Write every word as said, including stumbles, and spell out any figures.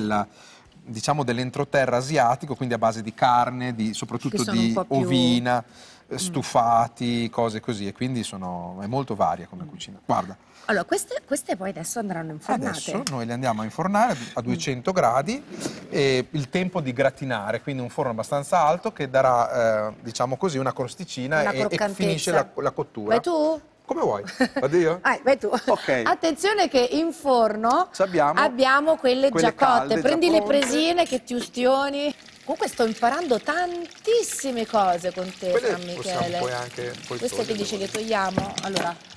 del, diciamo, dell'entroterra asiatico, quindi a base di carne, di, soprattutto di più... ovina, stufati, cose così, e quindi sono, è molto varia come cucina. Guarda. Allora, queste, queste poi adesso andranno infornate. Adesso noi le andiamo a infornare a duecento gradi, e il tempo di gratinare, quindi un forno abbastanza alto che darà, eh, diciamo così, una crosticina Una e, e finisce la, la cottura. Vai tu? Come vuoi? Vado io? Ah, vai tu. Ok. Attenzione che in forno Abbiamo, abbiamo quelle, quelle già cotte. calde, Prendi già le pronte. presine che ti ustioni. Comunque sto imparando tantissime cose con te, Quelle San possiamo Michele. poi anche poi Queste che togliere, dici che volendo. togliamo? Allora,